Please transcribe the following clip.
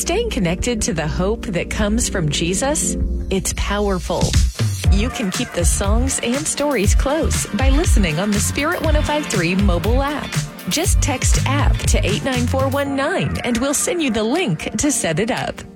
staying connected to the hope that comes from Jesus, it's powerful. You can keep the songs and stories close by listening on the Spirit 105.3 mobile app. Just text app to 89419 and we'll send you the link to set it up.